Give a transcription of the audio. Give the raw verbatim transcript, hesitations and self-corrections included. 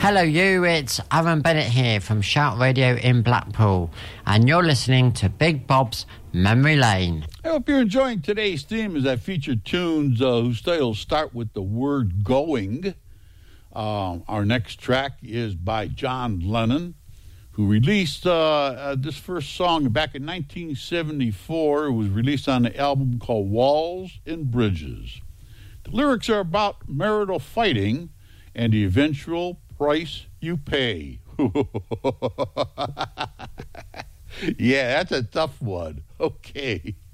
Hello you, it's Aaron Bennett here from Shout Radio in Blackpool, and you're listening to Big Bob's Memory Lane. I hope you're enjoying today's theme as I feature tunes uh, whose titles start with the word going. Uh, our next track is by John Lennon, who released uh, uh, this first song back in nineteen seventy-four. It was released on the album called Walls and Bridges. The lyrics are about marital fighting and the eventual price you pay. Yeah, that's a tough one. Okay.